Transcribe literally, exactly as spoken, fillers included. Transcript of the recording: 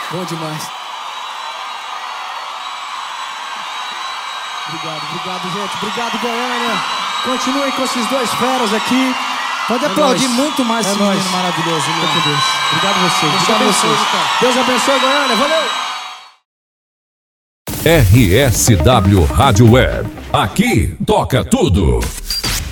Bom demais. Obrigado, obrigado, gente. Obrigado, Goiânia. Continuem com esses dois feras aqui. Pode é aplaudir nóis. muito mais é esse nóis. menino maravilhoso. Fica com Deus. Obrigado a vocês. Deus Obrigado a abençoe, vocês. cara. Deus abençoe, Goiânia. Valeu! R S W Rádio Web. Aqui toca tudo.